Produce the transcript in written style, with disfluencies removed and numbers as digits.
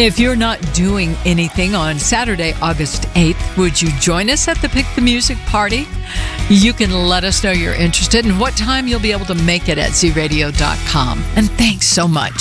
If you're not doing anything on Saturday, August 8th, would you join us at the Pick the Music party? You can let us know you're interested and what time you'll be able to make it at zradio.com. And thanks so much